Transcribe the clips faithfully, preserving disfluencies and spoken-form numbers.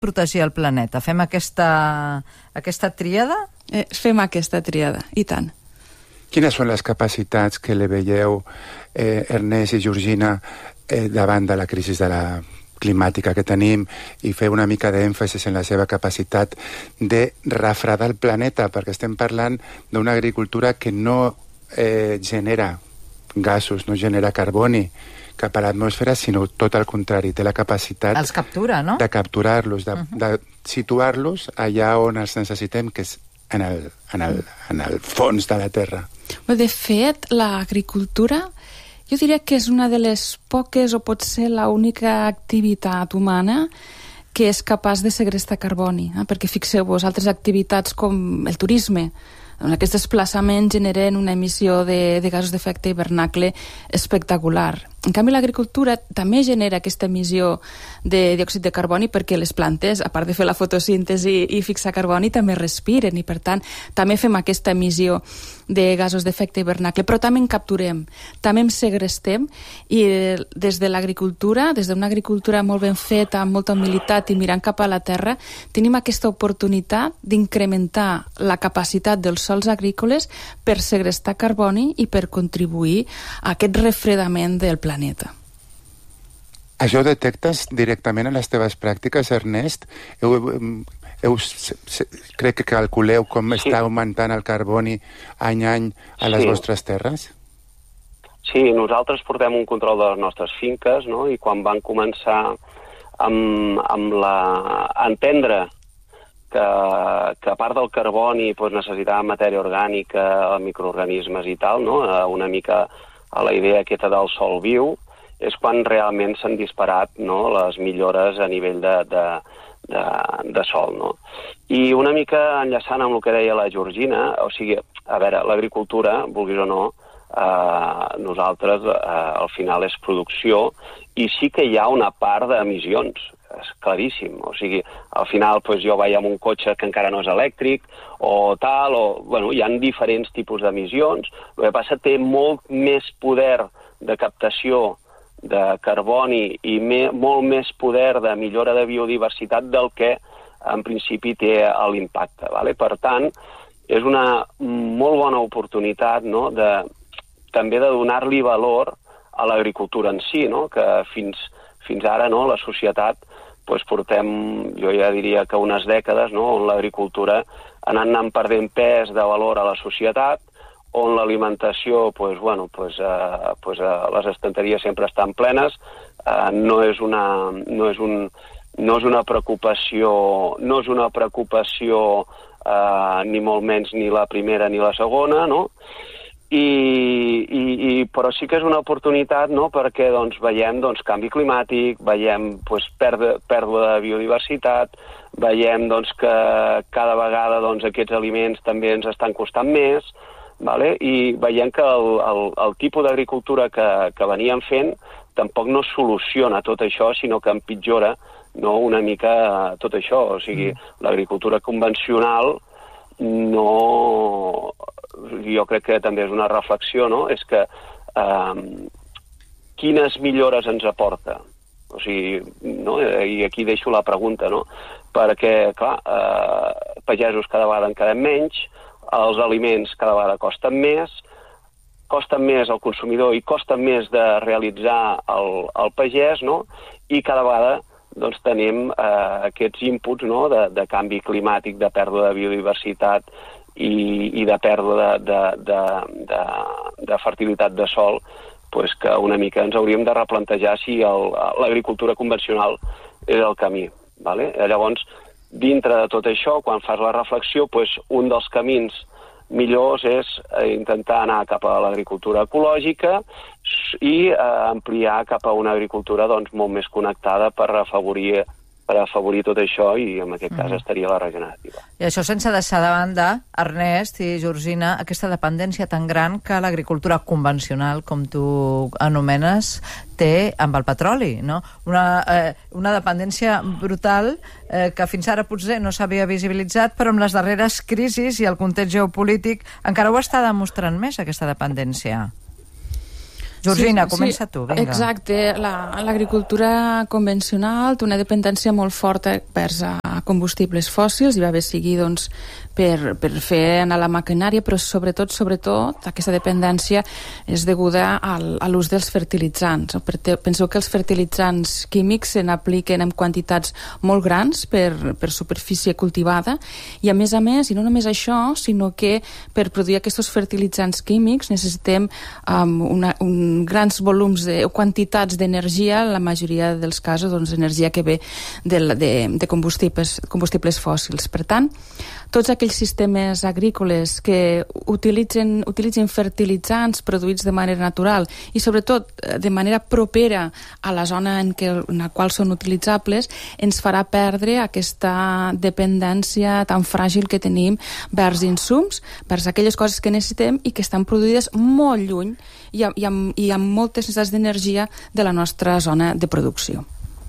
protegir el planeta? Fem aquesta, aquesta tríada? Eh, fem aquesta tríada, i tant. Quines són les capacitats que li veieu, eh, Ernest i Georgina, eh, davant de la crisi de la climàtica que tenim, i fer una mica d'èmfasis en la seva capacitat de refredar el planeta, perquè estem parlant d'una agricultura que no eh, genera gasos, no genera carboni cap a l'atmosfera, sinó tot el contrari, té la capacitat Els captura, no? de capturar-los, de, Uh-huh. de situar-los allà on els necessitem, que és en el, en el, en el fons de la terra. De fet, l'agricultura jo diria que és una de les poques, o pot ser l'única activitat humana que és capaç de segrestar carboni, eh? Perquè fixeu-vos, altres activitats com el turisme, aquests desplaçaments generen una emissió de, de gasos d'efecte hivernacle espectacular. En canvi, l'agricultura també genera aquesta emissió de diòxid de carboni perquè les plantes, a part de fer la fotosíntesi i fixar carboni, també respiren i, per tant, també fem aquesta emissió de gasos d'efecte hivernacle, però també en capturem, també en segrestem, i des de l'agricultura, des d'una agricultura molt ben feta, amb molta humilitat i mirant cap a la terra, tenim aquesta oportunitat d'incrementar la capacitat dels sòls agrícoles per segrestar carboni i per contribuir a aquest refredament del planeta. Això ho detectes directament en les teves pràctiques, Ernest? Heu, heu, crec que calculeu com sí. està augmentant el carboni any a any a les sí. vostres terres? Sí, nosaltres portem un control de les nostres finques, no? I quan van començar amb, amb la, a entendre que, que a part del carboni doncs, necessitàvem matèria orgànica, microorganismes i tal, no? Una mica a la idea aquesta del sol viu, és quan realment s'han disparat, no, les millores a nivell de, de, de, de sol. No? I una mica enllaçant amb el que deia la Georgina, o sigui, a veure, l'agricultura, vulguis o no, eh, nosaltres eh, al final és producció, i sí que hi ha una part d'emissions, és claríssim. O sigui, al final doncs, jo vaig amb un cotxe que encara no és elèctric, o tal, o, bueno, hi ha diferents tipus d'emissions. El que passa té molt més poder de captació de carboni i me, molt més poder de millora de biodiversitat del que en principi té l'impacte. Vale? Per tant, és una molt bona oportunitat, no? de, també de donar-li valor a l'agricultura en si, no? Que fins, fins ara no? La societat doncs, portem, jo ja diria que unes dècades, no? On l'agricultura ha anat perdent pes de valor a la societat, on l'alimentació, pues, bueno, pues, eh, pues, eh, les estanteries sempre estan plenes, eh, no és una, no és un, no és una preocupació, no és una preocupació eh, ni molt menys ni la primera ni la segona, no? I, i, i, però sí que és una oportunitat, no? Perquè doncs, veiem doncs, canvi climàtic, veiem doncs, pèrdua, pèrdua de biodiversitat, veiem doncs, que cada vegada doncs, aquests aliments també ens estan costant més, vale? I veiem que el, el, el tipus d'agricultura que, que veníem fent tampoc no soluciona tot això, sinó que empitjora, no, una mica tot això. O sigui, l'agricultura convencional no... Jo crec que també és una reflexió, no? És que eh, quines millores ens aporta? O sigui, no? I aquí deixo la pregunta, no? Perquè, clar, eh, pagesos cada vegada en quedem menys, els aliments cada vegada costen més, costen més al consumidor i costen més de realitzar el, el pagès, no? I cada vegada doncs, tenim eh, aquests inputs, no? de, de canvi climàtic, de pèrdua de biodiversitat i, i de pèrdua de, de, de, de, de fertilitat de sòl, pues que una mica ens hauríem de replantejar si l'agricultura convencional és el camí. Vale? Llavors, dintre de tot això, quan fas la reflexió, pues, un dels camins millors és intentar anar cap a l'agricultura ecològica i eh, ampliar cap a una agricultura doncs, molt més connectada per afavorir, per afavorir tot això i en aquest cas estaria la regenerativa. I això sense deixar de banda, Ernest i Georgina, aquesta dependència tan gran que l'agricultura convencional, com tu anomenes, té amb el petroli, no? Una, eh, una dependència brutal eh, que fins ara potser no s'havia visibilitzat, però amb les darreres crisis i el context geopolític encara ho està demostrant més, aquesta dependència. Georgina, sí, comença sí, tu, vinga. Exacte, l'agricultura la, convencional té una dependència molt forta vers a combustibles fòssils, i va bé sigui doncs, per, per fer anar la maquinària, però sobretot, sobretot, aquesta dependència és deguda al, a l'ús dels fertilitzants. Penseu que els fertilitzants químics se n'apliquen en quantitats molt grans per, per superfície cultivada, i a més a més, i no només això, sinó que per produir aquests fertilitzants químics necessitem um, una, un grans volums de, o quantitats d'energia, en la majoria dels casos doncs, energia que ve de, de, de combustibles, combustibles fòssils. Per tant, tots aquells sistemes agrícoles que utilitzen, utilitzen fertilitzants produïts de manera natural i sobretot de manera propera a la zona en, què, en la qual són utilitzables, ens farà perdre aquesta dependència tan fràgil que tenim vers insums, vers aquelles coses que necessitem i que estan produïdes molt lluny i amb, i amb, i amb moltes necessitats d'energia de la nostra zona de producció.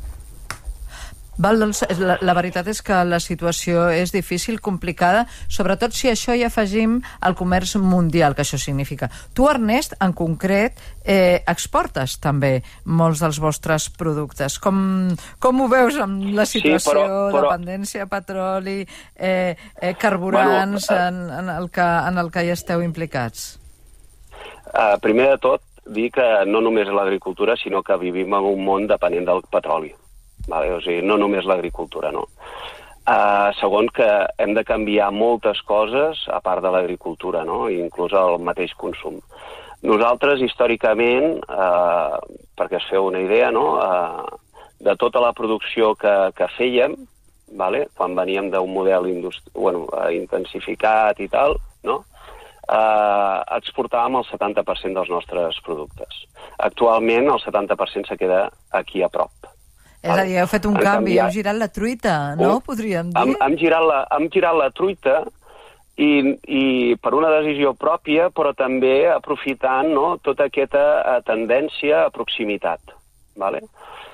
Val, doncs, la, la veritat és que la situació és difícil, complicada, sobretot si això hi afegim el comerç mundial, que això significa. Tu, Ernest, en concret, eh, exportes també molts dels vostres productes. Com, com ho veus amb la situació, sí, però, però... dependència, petroli, eh, eh, carburants, bueno, uh... en, en, el que, en el que hi esteu implicats? Uh, primer de tot, dir que no només l'agricultura, sinó que vivim en un món dependent del petroli. Vale? O sigui, no només l'agricultura, no. Uh, segon, que hem de canviar moltes coses a part de l'agricultura, no? Inclús el mateix consum. Nosaltres, històricament, uh, perquè es feu una idea, no? Uh, de tota la producció que, que fèiem, vale? Quan veníem d'un model industri... bueno, uh, intensificat i tal, no? Uh, exportàvem el setanta per cent dels nostres productes. Actualment, el setanta per cent se queda aquí a prop. És a dir, heu fet un canvi, heu girat la truita, no? Uh, Podríem dir. Hem, hem, girat la, hem girat la truita i, i per una decisió pròpia, però també aprofitant, no, tota aquesta uh, tendència a proximitat. Vale?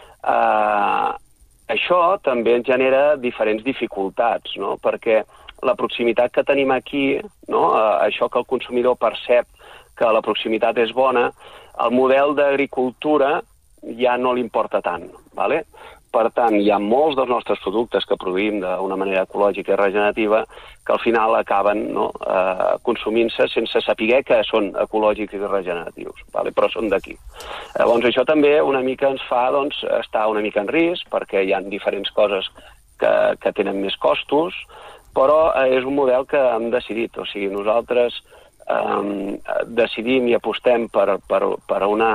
Uh, això també ens genera diferents dificultats, no? Perquè la proximitat que tenim aquí, no, uh, això que el consumidor percep que la proximitat és bona, el model d'agricultura ja no li importa tant, vale? Per tant, hi ha molts dels nostres productes que produïm d'una manera ecològica i regenerativa que al final acaben, no, eh, consumint-se sense saber que són ecològics i regeneratius, vale? Però són d'aquí. Llavors això també una mica ens fa, doncs, estar una mica en risc, perquè hi ha diferents coses que, que tenen més costos, però eh, és un model que hem decidit. O sigui, nosaltres eh, decidim i apostem per, per, per una...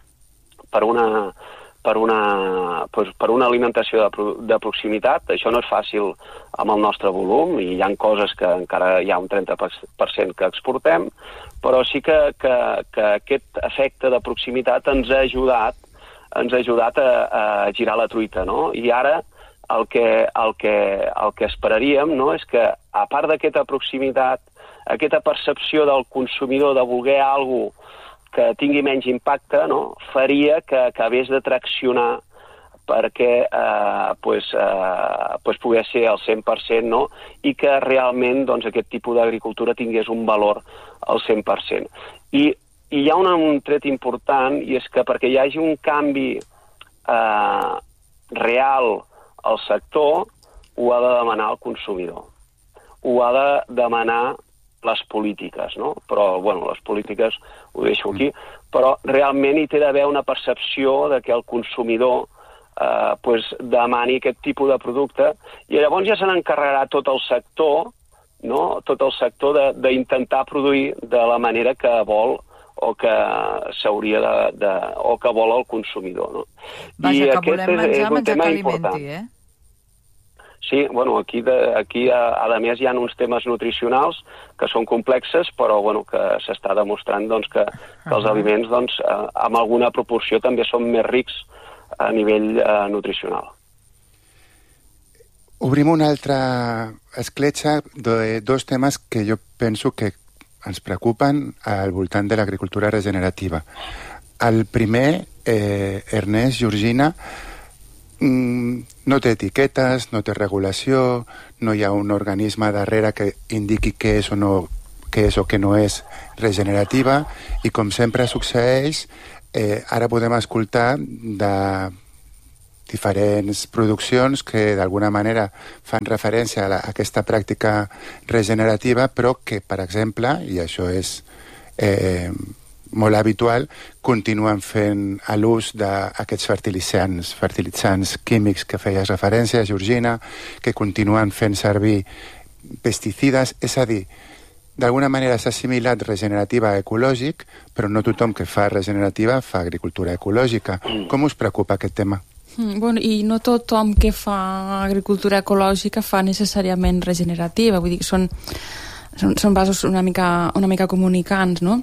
per una, per una, per una alimentació de, de proximitat. Això no és fàcil amb el nostre volum i hi ha coses que encara hi ha un trenta per cent que exportem, però sí que, que, que aquest efecte de proximitat ens ha ajudat, ens ha ajudat a, a girar la truita, no? I ara el que, el que, el que esperaríem, no, és que, a part d'aquesta proximitat, aquesta percepció del consumidor de voler alguna cosa que tingui menys impacte, no, faria que acabés de traccionar perquè eh, pues, eh, pues pogués ser al cent per cent, no, i que realment doncs, aquest tipus d'agricultura tingués un valor al cent per cent. I, i hi ha un, un tret important, i és que perquè hi hagi un canvi eh, real al sector, ho ha de demanar el consumidor. Ho ha de demanar les polítiques, no? Però, bueno, les polítiques ho deixo aquí, però realment hi té d'haver una percepció de que el consumidor eh, pues, demani aquest tipus de producte i llavors ja se n'encarregarà tot el sector, no? Tot el sector d'intentar produir de la manera que vol o que s'hauria de, de... o que vol el consumidor, no? Vaja, I que volem menjar, és, és menjar que alimenti, eh? Sí, bueno, aquí, de, aquí a, a més hi ha uns temes nutricionals que són complexes, però bueno, que s'està demostrant doncs, que, que els aliments doncs, eh, amb alguna proporció també són més rics a nivell eh, nutricional. Obrim una altra escletxa de dos temes que jo penso que ens preocupen al voltant de l'agricultura regenerativa. El primer, eh, Ernest, Georgina, no té etiquetes, no té regulació, no hi ha un organisme darrere que indiqui què és o no, què és o què no és regenerativa, i com sempre succeeix, eh, ara podem escoltar de diferents produccions que d'alguna manera fan referència a, la, a aquesta pràctica regenerativa, però que, per exemple, i això és eh, molt habitual, continuen fent a l'ús d'aquests fertilitzants, fertilitzants químics que feies referència, Georgina, que continuen fent servir pesticides, és a dir, d'alguna manera s'ha assimilat regenerativa a ecològic, però no tothom que fa regenerativa fa agricultura ecològica. Com us preocupa aquest tema? Mm, bueno, i no tothom que fa agricultura ecològica fa necessàriament regenerativa, vull dir, són, són, són vasos una mica, una mica comunicants, no?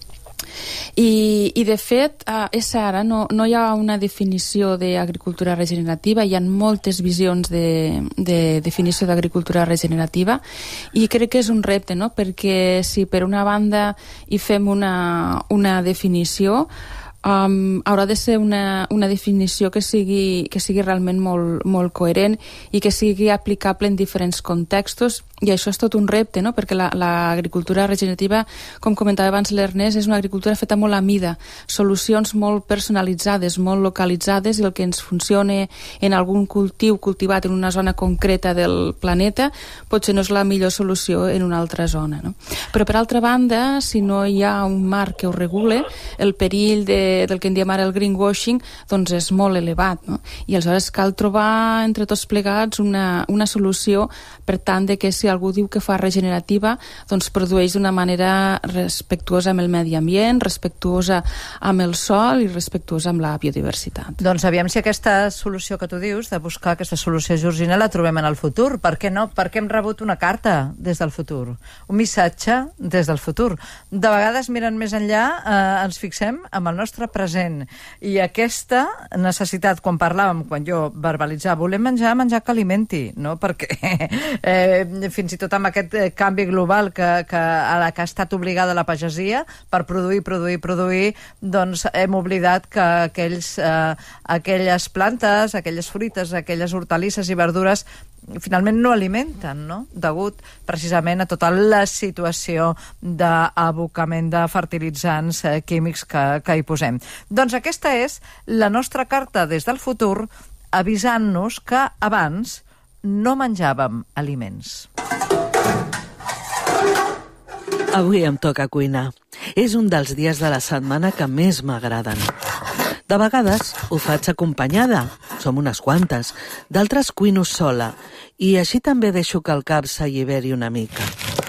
I, i de fet, eh, és ara, no, no hi ha una definició d'agricultura regenerativa, hi ha moltes visions de, de definició d'agricultura regenerativa, i crec que és un repte, no? Perquè si per una banda hi fem una, una definició, Um, haurà de ser una, una definició que sigui, que sigui realment molt, molt coherent i que sigui aplicable en diferents contextos, i això és tot un repte, no? Perquè l'agricultura la, regenerativa, com comentava abans l'Ernest, és una agricultura feta molt a mida, solucions molt personalitzades, molt localitzades, i el que ens funcione en algun cultiu cultivat en una zona concreta del planeta potser no és la millor solució en una altra zona, no? Però per altra banda, si no hi ha un marc que ho regule, el perill de del que en diem ara el greenwashing, doncs és molt elevat, no? I aleshores cal trobar entre tots plegats una, una solució per tant de que si algú diu que fa regenerativa, doncs produeix d'una manera respectuosa amb el medi ambient, respectuosa amb el sol i respectuosa amb la biodiversitat. Doncs aviam si aquesta solució que tu dius, de buscar aquesta solució, Georgina, la trobem en el futur. Per què no? Perquè hem rebut una carta des del futur, un missatge des del futur. De vegades, mirant més enllà, eh, ens fixem amb el nostre present, i aquesta necessitat, quan parlàvem, quan jo verbalitzava, volem menjar, menjar que alimenti, no? Perquè eh, fins i tot amb aquest eh, canvi global que, que, a la que ha estat obligada la pagesia per produir, produir, produir, doncs hem oblidat que aquells, eh, aquelles plantes, aquelles fruites, aquelles hortalisses i verdures finalment no alimenten, no? Degut precisament a tota la situació d'abocament de fertilitzants eh, químics que, que hi posem. Doncs aquesta és la nostra carta des del futur, avisant-nos que abans no menjàvem aliments. Avui em toca cuinar. És un dels dies de la setmana que més m'agraden. De vegades ho faig acompanyada, som unes quantes, d'altres cuino sola, i així també deixo que el cap s'alliberi una mica.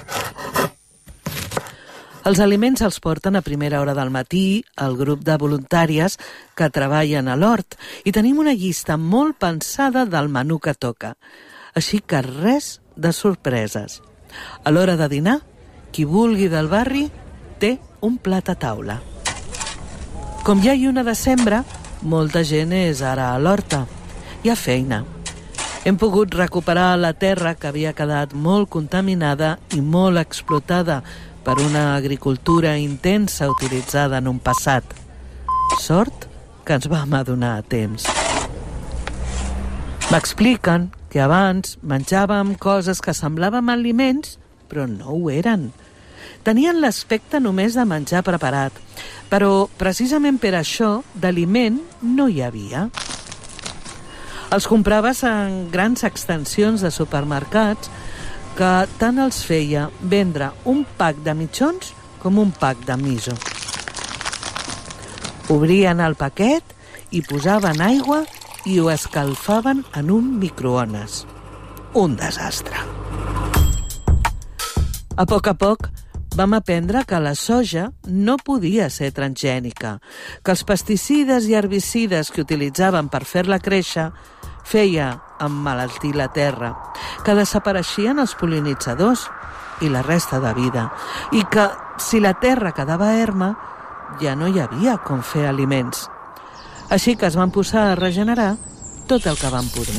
Els aliments els porten a primera hora del matí el grup de voluntàries que treballen a l'hort, i tenim una llista molt pensada del menú que toca. Així que res de sorpreses. A l'hora de dinar, qui vulgui del barri té un plat a taula. Com ja hi ha una de sembra, molta gent és ara a l'horta. Hi ha feina. Hem pogut recuperar la terra que havia quedat molt contaminada i molt explotada per una agricultura intensa utilitzada en un passat. Sort que ens vam adonar a temps. M'expliquen que abans menjàvem coses que semblaven aliments, però no ho eren. Tenien l'aspecte només de menjar preparat, però precisament per això d'aliment no hi havia. Els compraves en grans extensions de supermercats que tant els feia vendre un pack de mitjons com un pack de miso. Obrien el paquet i posaven aigua i ho escalfaven en un microones. Un desastre. A poc a poc vam aprendre que la soja no podia ser transgènica, que els pesticides i herbicides que utilitzaven per fer-la créixer feia emmalaltir la terra, que desapareixien els pol·linitzadors i la resta de vida, i que si la terra quedava erma ja no hi havia com fer aliments. Així que es van posar a regenerar tot el que van poder.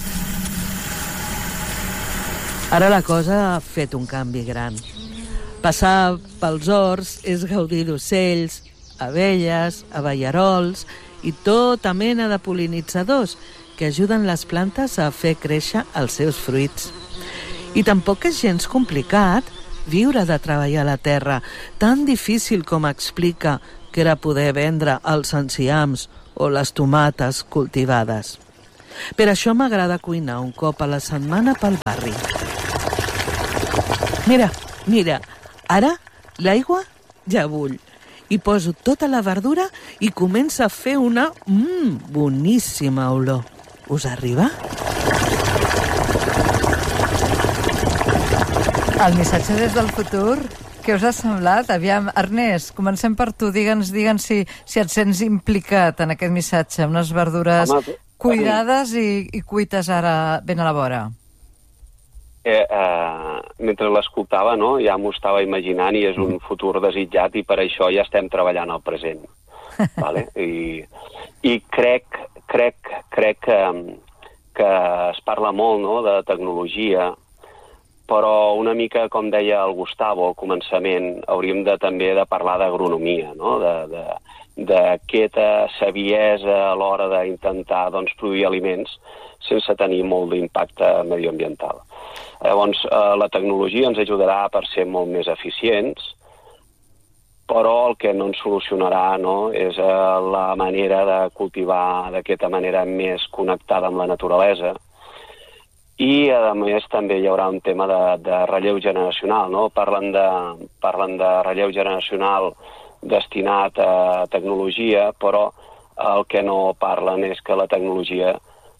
Ara la cosa ha fet un canvi gran. Passar pels horts és gaudir d'ocells, abelles, abellarols i tota mena de pol·linitzadors que ajuden les plantes a fer créixer els seus fruits. I tampoc és gens complicat viure de treballar la terra, tan difícil com explica que era poder vendre els enciams o les tomates cultivades. Per això m'agrada cuinar un cop a la setmana pel barri. Mira, mira, ara l'aigua ja bull. Hi poso tota la verdura i comença a fer una mmm, boníssima olor. Us arriba? El missatge des del futur, què us ha semblat? Aviam, Ernest, comencem per tu. Digue'ns, digue'ns si, si et sents implicat en aquest missatge, unes verdures Home, cuidades i, i cuites ara ben a la vora. Eh, eh, mentre l'escoltava, no, ja m'ho estava imaginant i és un futur desitjat i per això ja estem treballant al present. Vale? I, i crec, crec, crec que, que es parla molt, no, de tecnologia, però una mica, com deia el Gustavo al començament, hauríem de, també de parlar d'agronomia, no? de, de, d'aquesta saviesa a l'hora d'intentar doncs, produir aliments sense tenir molt d'impacte medioambiental. Llavors, eh, la tecnologia ens ajudarà per ser molt més eficients, però el que no ens solucionarà, no, és eh, la manera de cultivar d'aquesta manera més connectada amb la naturalesa. I, a més, també hi haurà un tema de, de relleu generacional, no? Parlen de, parlen de relleu generacional destinat a tecnologia, però el que no parlen és que la tecnologia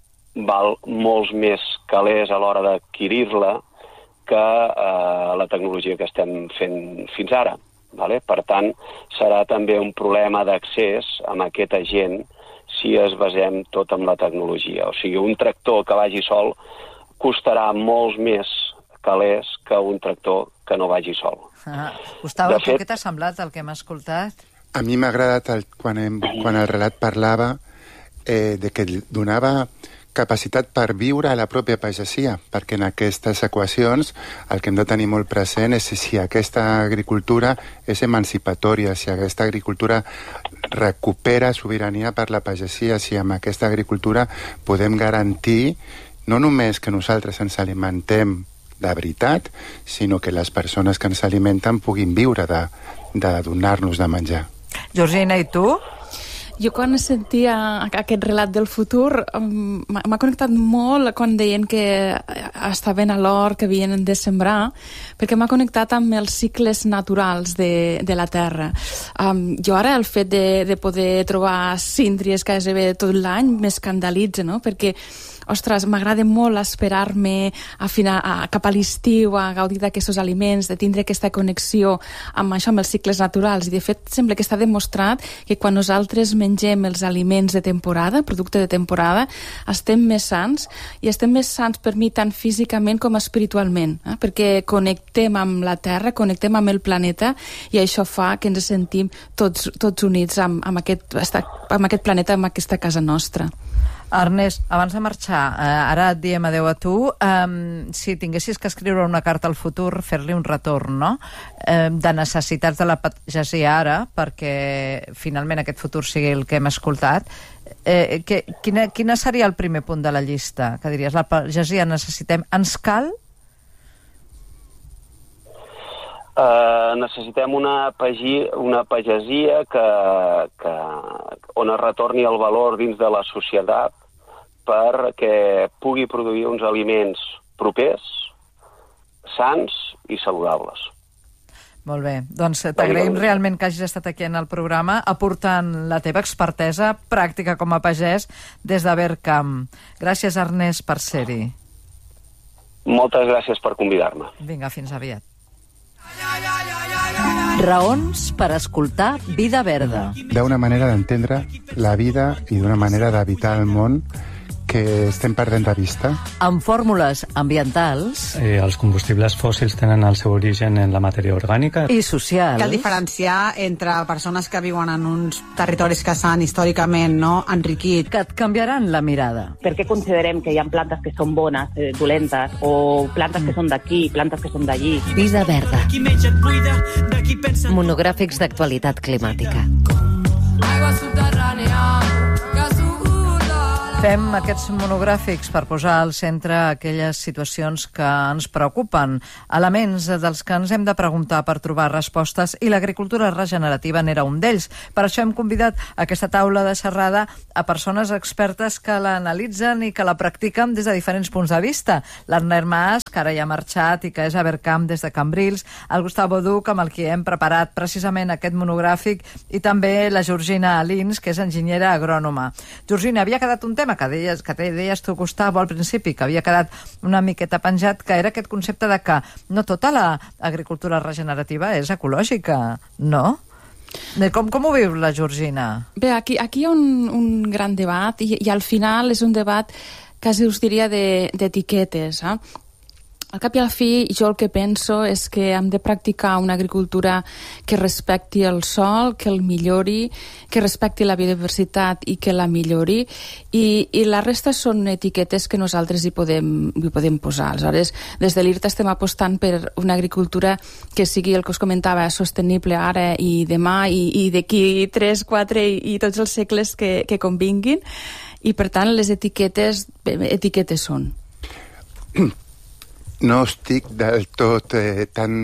val molts més calés a l'hora d'adquirir-la que eh, la tecnologia que estem fent fins ara. Vale? Per tant, serà també un problema d'accés amb aquesta gent si es basem tot en la tecnologia. O sigui, un tractor que vagi sol costarà molts més calés que un tractor que no vagi sol. Ah, Gustavo, fet, què t'ha semblat el que hem escoltat? A mi m'ha agradat el, quan, hem, quan el relat parlava eh, de que donava capacitat per viure a la pròpia pagesia, perquè en aquestes equacions el que hem de tenir molt present és si aquesta agricultura és emancipatòria, si aquesta agricultura recupera sobirania per la pagesia, si amb aquesta agricultura podem garantir no només que nosaltres ens alimentem de veritat, sinó que les persones que ens alimenten puguin viure de, de donar-nos de menjar. Georgina, i tu? Jo quan sentia aquest relat del futur m'ha connectat molt quan deien que estaven a l'hort, que havien de sembrar, perquè m'ha connectat amb els cicles naturals de, de la terra. Um, jo ara el fet de, de poder trobar síndries gairebé tot l'any m'escandalitza, no? Perquè ostres, m'agrada molt esperar-me a final, a, cap a l'estiu, a gaudir d'aquests aliments, de tindre aquesta connexió amb això, amb els cicles naturals. I de fet sembla que està demostrat que quan nosaltres mengem els aliments de temporada, producte de temporada, estem més sants, i estem més sants per mi tant físicament com espiritualment, eh? Perquè connectem amb la Terra, connectem amb el planeta, i això fa que ens sentim tots, tots units amb, amb, aquest, amb aquest planeta, amb aquesta casa nostra. Ernest, abans de marxar, eh, ara et diem adeu a tu, um, si tinguessis que escriure una carta al futur, fer-li un retorn, no?, eh, de necessitats de la pagesia ara, perquè finalment aquest futur sigui el que hem escoltat, eh, que, quina, quina seria el primer punt de la llista? Que diries, la pagesia necessitem, ens cal? Uh, necessitem una, pagi, una pagesia que, que, on es retorni el valor dins de la societat perquè pugui produir uns aliments propers, sans i saludables. Molt bé, doncs t'agraïm realment que hagis estat aquí en el programa aportant la teva expertesa pràctica com a pagès des de Vercamp. Gràcies, Ernest, per ser-hi. Moltes gràcies per convidar-me. Vinga, fins aviat. Raons per escoltar Vida Verda. D'una manera d'entendre la vida i d'una manera d'habitar el món que estem perdent de vista. Amb fórmules ambientals eh, els combustibles fòssils tenen el seu origen en la matèria orgànica i socials. Cal diferenciar entre persones que viuen en uns territoris que s'han històricament, no, enriquit. Que et canviaran la mirada. Per què considerem que hi ha plantes que són bones, eh, dolentes, o plantes que són d'aquí, plantes que són d'allí? Vida Verda. Monogràfics d'actualitat climàtica. Aigua subterrània. Fem aquests monogràfics per posar al centre aquelles situacions que ens preocupen, elements dels que ens hem de preguntar per trobar respostes, i l'agricultura regenerativa n'era un d'ells. Per això hem convidat a aquesta taula de xerrada a persones expertes que l'analitzen i que la practiquen des de diferents punts de vista. L'Arnest Mas, que ara ja ha marxat i que és a Vercamp des de Cambrils, el Gustavo Duc, amb el qui hem preparat precisament aquest monogràfic, i també la Georgina Alins, que és enginyera agrònoma. Georgina, havia quedat un tema que deies, que deies tu, Gustavo, al principi, que havia quedat una miqueta penjat, que era aquest concepte de que no tota l'agricultura regenerativa és ecològica, no? Com, com ho viu la Georgina? Bé, aquí, aquí hi ha un, un gran debat, i, i al final és un debat quasi us diria d'etiquetes, de, eh? Al cap i al fi, jo el que penso és que hem de practicar una agricultura que respecti el sòl, que el millori, que respecti la biodiversitat i que la millori, i, i la resta són etiquetes que nosaltres hi podem, hi podem posar. Aleshores, des de l'I R T A estem apostant per una agricultura que sigui, el que us comentava, sostenible ara i demà, i, i d'aquí tres, quatre i, i tots els segles que, que convinguin, i per tant les etiquetes, etiquetes són. No estic del tot eh, tan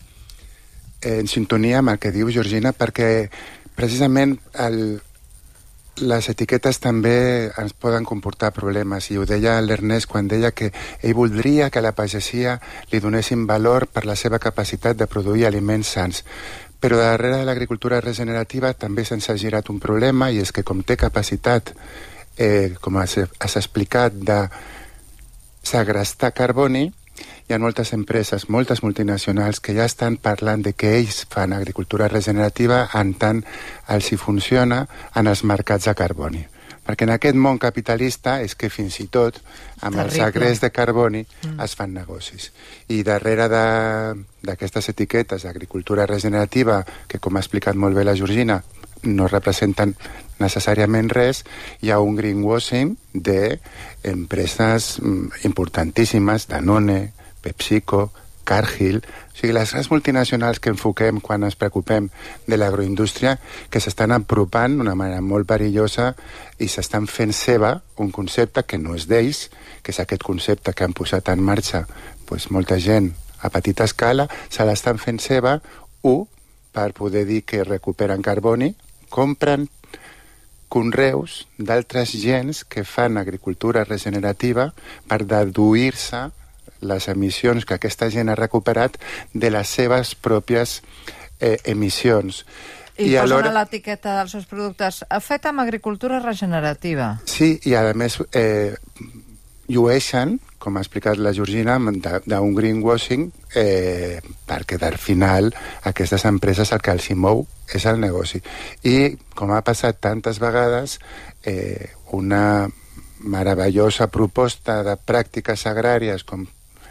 eh, en sintonia amb el que diu Georgina, perquè precisament el, les etiquetes també ens poden comportar problemes, i ho deia l'Ernest quan deia que ell voldria que a la pagesia li donessin valor per la seva capacitat de produir aliments sans. Però darrere de l'agricultura regenerativa també se'ns ha girat un problema, i és que com té capacitat, eh, com has, has explicat, de segrestar carboni, hi ha moltes empreses, moltes multinacionals, que ja estan parlant de que ells fan agricultura regenerativa en tant els hi funciona en els mercats de carboni. Perquè en aquest món capitalista és que fins i tot amb Terrible. el segrest de carboni mm. es fan negocis. I darrere d'aquestes etiquetes d'agricultura regenerativa, que com ha explicat molt bé la Georgina, no representen necessàriament res, hi ha un greenwashing d'empreses importantíssimes, Danone, PepsiCo, Cargill, o sigui, les grans multinacionals que enfoquem quan ens preocupem de l'agroindústria, que s'estan apropant d'una manera molt perillosa i s'estan fent seva un concepte que no és d'ells, que és aquest concepte que han posat en marxa doncs, molta gent a petita escala, se l'estan fent seva, u, per poder dir que recuperen carboni, compren conreus d'altres gens que fan agricultura regenerativa per deduir-se les emissions que aquesta gent ha recuperat de les seves pròpies eh, emissions. I, I posen alhora a l'etiqueta dels seus productes fet amb agricultura regenerativa. Sí, i a més eh, llueixen, com ha explicat la Georgina, d'un greenwashing, eh, perquè al final aquestes empreses el que els hi mou és el negoci. I, com ha passat tantes vegades, eh, una meravellosa proposta de pràctiques agràries, com,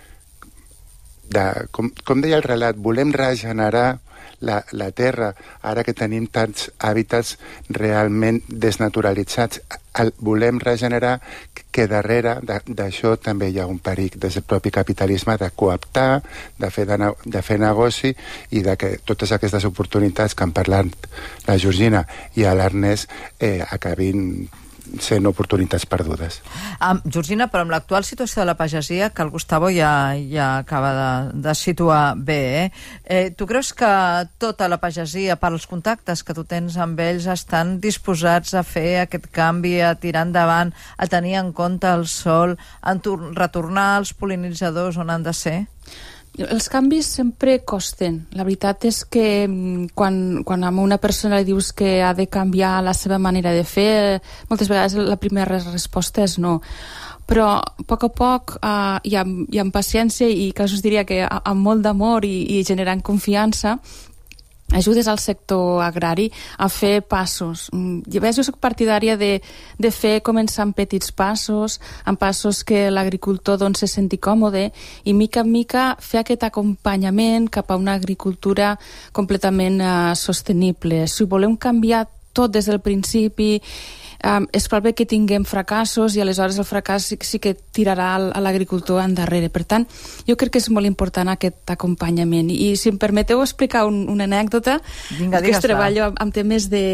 de, com, com deia el relat, volem regenerar la, la terra, ara que tenim tants hàbitats realment desnaturalitzats, el volem regenerar, que darrere d'això també hi ha un perill des del propi capitalisme de cooptar, de fer, de, de fer negoci, i de que totes aquestes oportunitats que han parlat la Georgina i l'Ernest eh, acabin sent oportunitats perdudes. Um, Georgina, però amb l'actual situació de la pagesia, que el Gustavo ja, ja acaba de, de situar bé, eh? Eh, tu creus que tota la pagesia, per als contactes que tu tens amb ells, estan disposats a fer aquest canvi, a tirar endavant, a tenir en compte el sol, a retornar els pol·linitzadors on han de ser? Els canvis sempre costen. La veritat és que quan, quan a una persona li dius que ha de canviar la seva manera de fer, moltes vegades la primera resposta és no. Però a poc a poc, uh, i, amb, i amb paciència, i quasi us diria que amb molt d'amor i, i generant confiança, ajudes al sector agrari a fer passos. Jo soc partidària de, de fer començar amb petits passos, amb passos que l'agricultor doncs, se senti còmode, i mica en mica fer aquest acompanyament cap a una agricultura completament uh, sostenible. Si volem canviar tot des del principi, um, és probable que tinguem fracassos i aleshores el fracàs sí, sí que tirarà a l'agricultor endarrere. Per tant, jo crec que és molt important aquest acompanyament. I, i si em permeteu explicar un, una anècdota, Vinga, que treballo amb, amb temes de,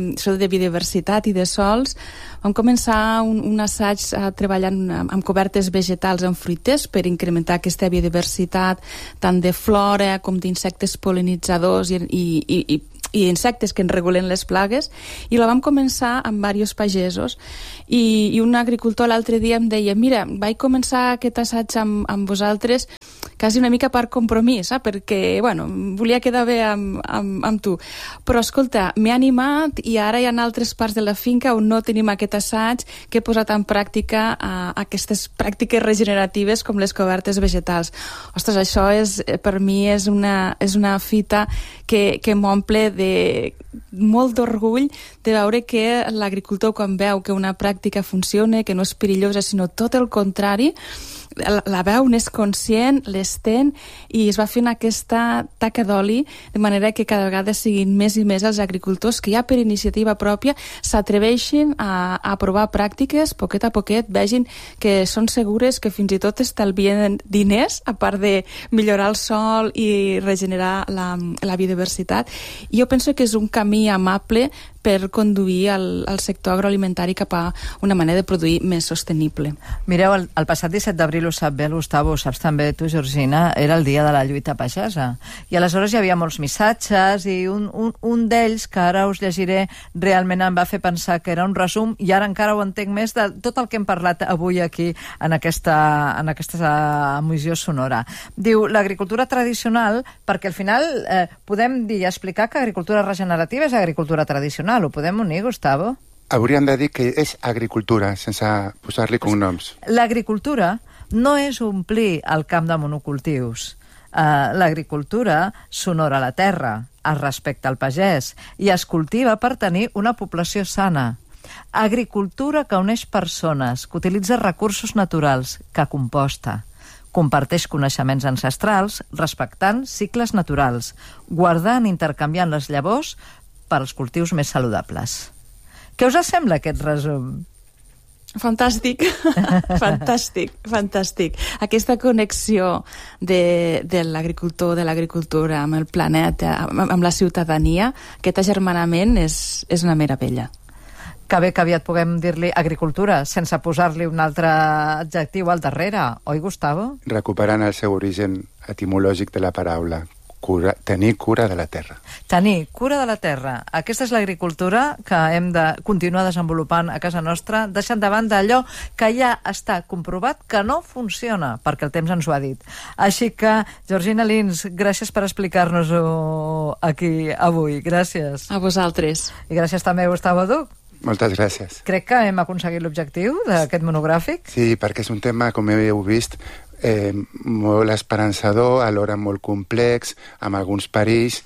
de biodiversitat i de sols. Vam començar un, un assaig uh, treballant amb, amb cobertes vegetals en fruiters per incrementar aquesta biodiversitat tant de flora com d'insectes pol·linitzadors i, i, i, i i insectes que en regulen les plagues, i la vam començar amb diversos pagesos, i, i un agricultor l'altre dia em deia, mira, vaig començar aquest assaig amb, amb vosaltres quasi una mica per compromís, eh? perquè, bueno, volia quedar bé amb, amb, amb tu. Però, escolta, m'he animat i ara hi ha altres parts de la finca on no tenim aquest assaig que he posat en pràctica uh, aquestes pràctiques regeneratives com les cobertes vegetals. Ostres, això és, per mi és una, és una fita que, que m'omple de molt d'orgull de veure que l'agricultor, quan veu que una pràctica funciona, que no és perillosa, sinó tot el contrari, la, la veu, n'és conscient, l'estén, i es va fent aquesta taca d'oli, de manera que cada vegada siguin més i més els agricultors que ja per iniciativa pròpia s'atreveixin a, a provar pràctiques, poquet a poquet, vegin que són segures, que fins i tot estalvien diners, a part de millorar el sòl i regenerar la, la biodiversitat. I jo penso que és un camí amable per conduir el, el sector agroalimentari cap a una manera de produir més sostenible. Mireu, el, el passat disset d'abril, ho sap bé el Gustavo, ho saps també tu, Georgina, era el dia de la lluita pagesa. I aleshores hi havia molts missatges i un, un, un d'ells, que ara us llegiré, realment em va fer pensar que era un resum, i ara encara ho entenc més, de tot el que hem parlat avui aquí en aquesta, en aquesta emissió sonora. Diu, l'agricultura tradicional, perquè al final eh, podem dir i explicar que agricultura regenerativa és agricultura tradicional. Ho podem unir, Gustavo? Hauríem de dir que és agricultura, sense posar-li cognoms. L'agricultura no és omplir el camp de monocultius. Uh, l'agricultura s'honora la terra, es respecta el pagès i es cultiva per tenir una població sana. Agricultura que uneix persones, que utilitza recursos naturals, que composta. Comparteix coneixements ancestrals, respectant cicles naturals, guardant i intercanviant les llavors per als cultius més saludables. Què us sembla aquest resum? Fantàstic, fantàstic, fantàstic. Aquesta connexió de, de l'agricultor, de l'agricultura amb el planeta, amb, amb la ciutadania, aquest agermanament és, és una meravella. Que bé que aviat puguem dir-li agricultura sense posar-li un altre adjectiu al darrere, oi, Gustavo? Recuperant el seu origen etimològic de la paraula. Cura, tenir cura de la terra. Tenir cura de la terra. Aquesta és l'agricultura que hem de continuar desenvolupant a casa nostra, deixant de banda allò que ja està comprovat que no funciona, perquè el temps ens ho ha dit. Així que, Georgina Lins, gràcies per explicar-nos-ho aquí avui. Gràcies. A vosaltres. I gràcies també a Gustavo Duc. Moltes gràcies. Crec que hem aconseguit l'objectiu d'aquest monogràfic. Sí, perquè és un tema, com heu vist, eh, molt esperançador, alhora molt complex, amb alguns perills,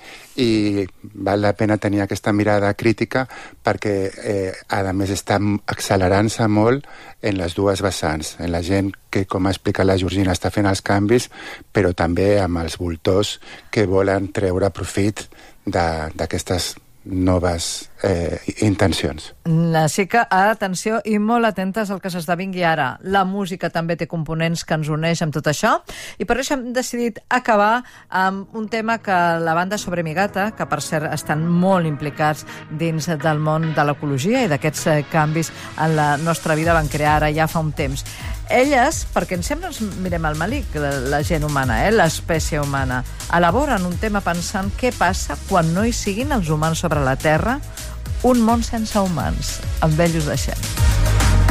i val la pena tenir aquesta mirada crítica perquè, eh, a més, està accelerant-se molt en les dues vessants, en la gent que, com ha explicat la Georgina, està fent els canvis, però també amb els voltors que volen treure profit d'aquestes noves eh, intencions. Així que, atenció i molt atentes al que s'esdevingui ara. La música també té components que ens uneix amb tot això, i per això hem decidit acabar amb un tema que la banda Sobre mi gata, que per cert estan molt implicats dins del món de l'ecologia i d'aquests eh, canvis en la nostra vida, van crear ara ja fa un temps. Elles, perquè sempre ens mirem al malic, la gent humana, eh, l'espècie humana, elaboren un tema pensant què passa quan no hi siguin els humans sobre la Terra, un món sense humans. Amb ells us deixem.